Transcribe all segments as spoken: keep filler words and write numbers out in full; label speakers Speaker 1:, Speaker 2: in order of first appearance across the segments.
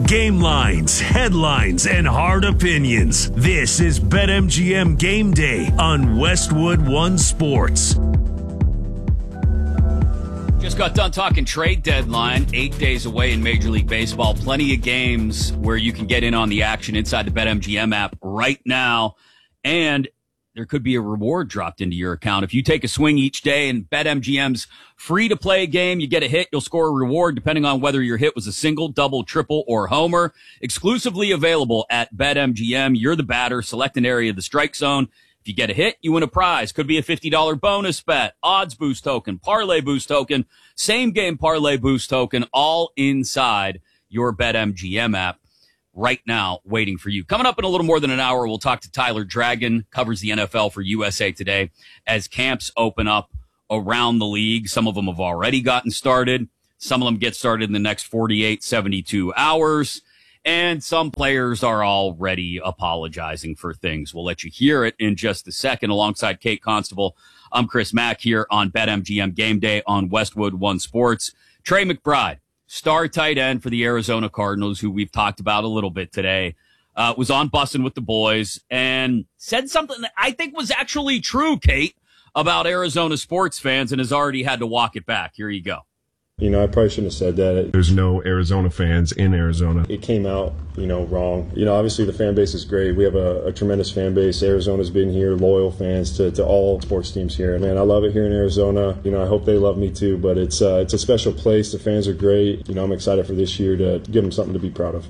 Speaker 1: Game lines, headlines, and hard opinions. This is BetMGM Game Day on Westwood One Sports.
Speaker 2: Just got done talking trade deadline. Eight days away in Major League Baseball. Plenty of games where you can get in on the action inside the BetMGM app right now. And there could be a reward dropped into your account. If you take a swing each day in BetMGM's free-to-play game, you get a hit, you'll score a reward depending on whether your hit was a single, double, triple, or homer. Exclusively available at BetMGM. You're the batter. Select an area of the strike zone. If you get a hit, you win a prize. Could be a fifty dollars bonus bet, odds boost token, parlay boost token, same game parlay boost token, all inside your BetMGM app right now, waiting for you. Coming up in a little more than an hour, we'll talk to Tyler Dragon, covers the N F L for U S A Today, as camps open up around the league. Some of them have already gotten started. Some of them get started in the next forty-eight, seventy-two hours. And some players are already apologizing for things. We'll let you hear it in just a second. Alongside Kate Constable, I'm Chris Mack here on BetMGM Game Day on Westwood One Sports. Trey McBride, star tight end for the Arizona Cardinals, who we've talked about a little bit today, uh, was on Bussin' with the Boys and said something that I think was actually true, Kate, about Arizona sports fans, and has already had to walk it back. Here you go.
Speaker 3: You know, I probably shouldn't have said that.
Speaker 4: There's no Arizona fans in Arizona.
Speaker 3: It came out, you know, wrong. You know, obviously the fan base is great. We have a, a tremendous fan base. Arizona's been here, loyal fans to, to all sports teams here. Man, I love it here in Arizona. You know, I hope they love me too, but it's uh, it's a special place. The fans are great. You know, I'm excited for this year to give them something to be proud of.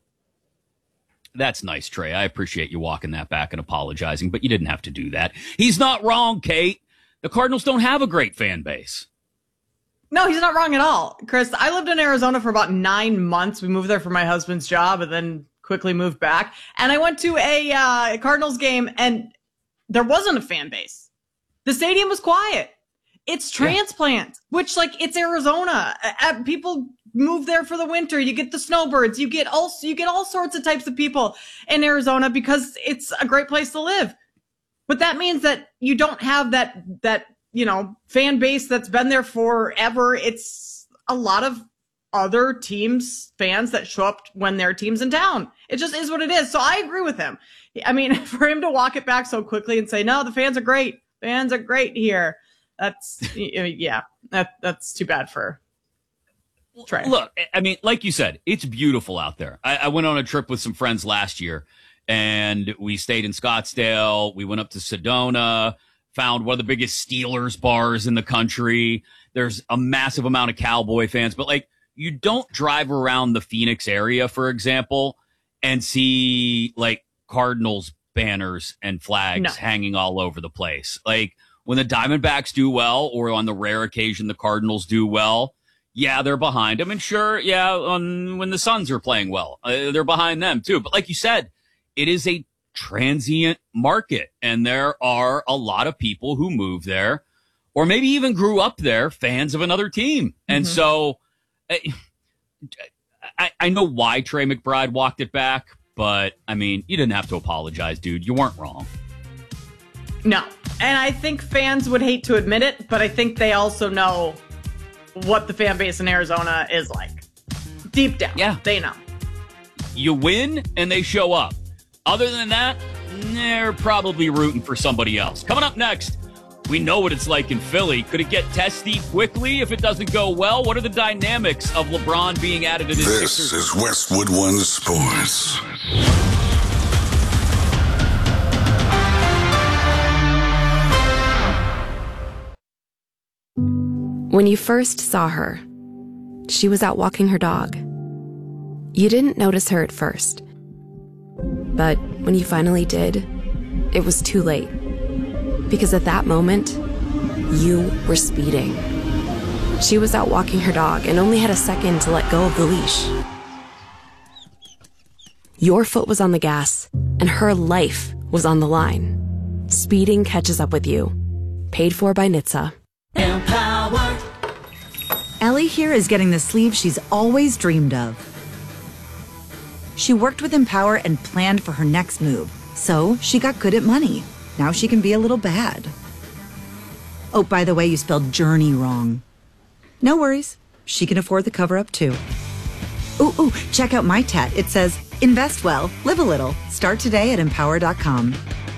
Speaker 2: That's nice, Trey. I appreciate you walking that back and apologizing, but you didn't have to do that. He's not wrong, Kate. The Cardinals don't have a great fan base.
Speaker 5: No, he's not wrong at all. Chris, I lived in Arizona for about nine months. We moved there for my husband's job and then quickly moved back. And I went to a uh, Cardinals game and there wasn't a fan base. The stadium was quiet. It's transplant, yeah. which like it's Arizona. Uh, people move there for the winter. You get the snowbirds. You get all, you get all sorts of types of people in Arizona because it's a great place to live. But that means that you don't have that, that, you know, fan base that's been there forever. It's a lot of other teams, fans that show up when their team's in town. It just is what it is. So I agree with him. I mean, for him to walk it back so quickly and say, no, the fans are great. Fans are great here. That's, yeah, that, that's too bad for Trey.
Speaker 2: Look, I mean, like you said, it's beautiful out there. I, I went on a trip with some friends last year and we stayed in Scottsdale. We went up to Sedona. Found one of the biggest Steelers bars in the country. There's a massive amount of Cowboy fans, but like you don't drive around the Phoenix area, for example, and see like Cardinals banners and flags no. hanging all over the place. Like when the Diamondbacks do well, or on the rare occasion the Cardinals do well, yeah, they're behind them. And sure, yeah, on, when the Suns are playing well, uh, they're behind them too. But like you said, it is a transient market, and there are a lot of people who move there or maybe even grew up there, fans of another team. And mm-hmm. so I, I know why Trey McBride walked it back, but I mean, you didn't have to apologize, dude. You weren't wrong.
Speaker 5: No. And I think fans would hate to admit it, but I think they also know what the fan base in Arizona is like. Deep down. Yeah. They know.
Speaker 2: You win and they show up. Other than that, they're probably rooting for somebody else. Coming up next, we know what it's like in Philly. Could it get testy quickly if it doesn't go well? What are the dynamics of LeBron being added to this?
Speaker 6: This Sixers? Is Westwood One Sports.
Speaker 7: When you first saw her, she was out walking her dog. You didn't notice her at first. But when you finally did, it was too late. Because at that moment, you were speeding. She was out walking her dog and only had a second to let go of the leash. Your foot was on the gas, and her life was on the line. Speeding catches up with you. Paid for by N H T S A.
Speaker 8: Empower. Ellie here is getting the sleeve she's always dreamed of. She worked with Empower and planned for her next move, so she got good at money. Now she can be a little bad. Oh, by the way, you spelled journey wrong. No worries. She can afford the cover-up, too. Ooh, ooh, check out my tat. It says, invest well, live a little. Start today at empower dot com.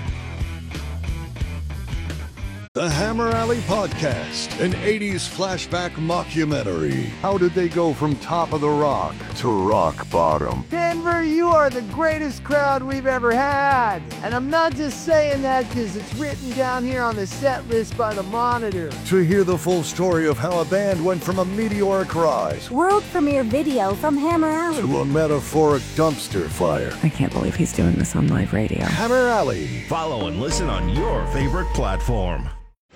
Speaker 9: The Hammer Alley Podcast, an eighties flashback mockumentary. How did they go from top of the rock to rock bottom?
Speaker 10: Denver, you are the greatest crowd we've ever had. And I'm not just saying that because it's written down here on the set list by the Monitor.
Speaker 9: To hear the full story of how a band went from a meteoric rise,
Speaker 11: world premiere video from Hammer Alley,
Speaker 9: to a metaphoric dumpster fire.
Speaker 12: I can't believe he's doing this on live radio.
Speaker 9: Hammer Alley.
Speaker 1: Follow and listen on your favorite platform.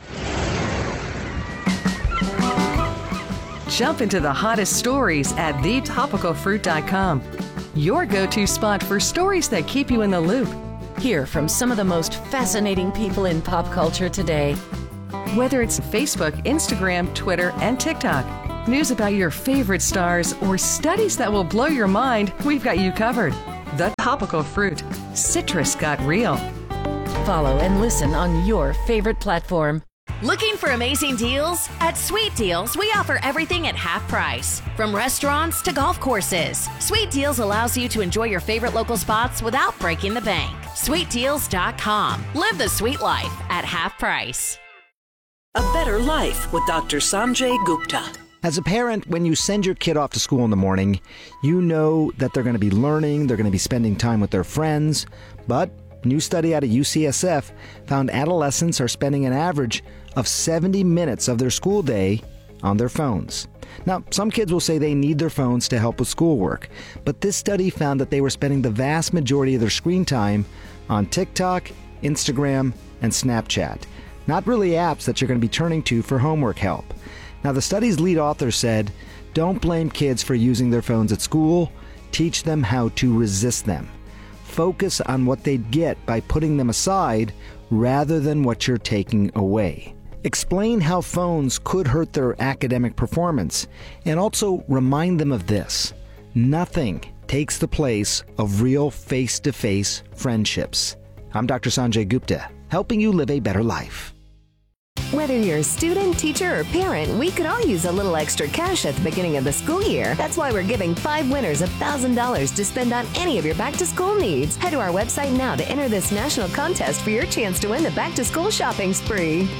Speaker 13: Jump into the hottest stories at the topical fruit dot com. Your go-to spot for stories that keep you in the loop.
Speaker 14: Hear from some of the most fascinating people in pop culture today.
Speaker 13: Whether it's Facebook, Instagram, Twitter, and TikTok, news about your favorite stars, or studies that will blow your mind, we've got you covered. The Topical Fruit. Citrus got real.
Speaker 14: Follow and listen on your favorite platform.
Speaker 15: Looking for amazing deals? At Sweet Deals, we offer everything at half price. From restaurants to golf courses, Sweet Deals allows you to enjoy your favorite local spots without breaking the bank. sweet deals dot com. Live the sweet life at half price.
Speaker 16: A Better Life with Doctor Sanjay Gupta.
Speaker 17: As a parent, when you send your kid off to school in the morning, you know that they're going to be learning, they're going to be spending time with their friends, but a new study out of U C S F found adolescents are spending an average of seventy minutes of their school day on their phones. Now, some kids will say they need their phones to help with schoolwork, but this study found that they were spending the vast majority of their screen time on TikTok, Instagram, and Snapchat. Not really apps that you're going to be turning to for homework help. Now, the study's lead author said, don't blame kids for using their phones at school. Teach them how to resist them. Focus on what they'd get by putting them aside rather than what you're taking away. Explain how phones could hurt their academic performance, and also remind them of this. Nothing takes the place of real face-to-face friendships. I'm Doctor Sanjay Gupta, helping you live a better life.
Speaker 18: Whether you're a student, teacher, or parent, we could all use a little extra cash at the beginning of the school year. That's why we're giving five winners one thousand dollars to spend on any of your back-to-school needs. Head to our website now to enter this national contest for your chance to win the back-to-school shopping spree.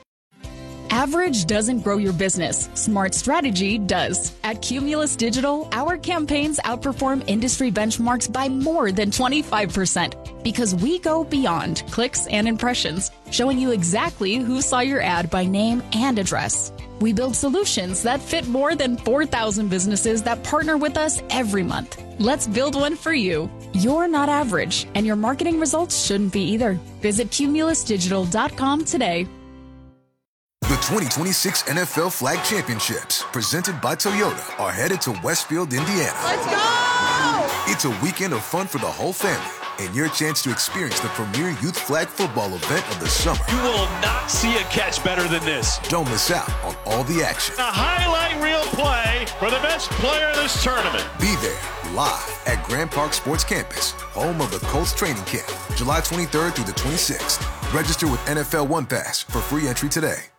Speaker 19: Average doesn't grow your business. Smart strategy does. At Cumulus Digital, our campaigns outperform industry benchmarks by more than twenty-five percent because we go beyond clicks and impressions, showing you exactly who saw your ad by name and address. We build solutions that fit more than four thousand businesses that partner with us every month. Let's build one for you. You're not average, and your marketing results shouldn't be either. Visit cumulus digital dot com today.
Speaker 20: The twenty twenty-six N F L Flag Championships, presented by Toyota, are headed to Westfield, Indiana.
Speaker 21: Let's go!
Speaker 20: It's a weekend of fun for the whole family, and your chance to experience the premier youth flag football event of the summer.
Speaker 21: You will not see a catch better than this.
Speaker 20: Don't miss out on all the action.
Speaker 21: A highlight reel play for the best player in this tournament.
Speaker 20: Be there, live at Grand Park Sports Campus, home of the Colts training camp, July twenty-third through the twenty-sixth. Register with N F L One Pass for free entry today.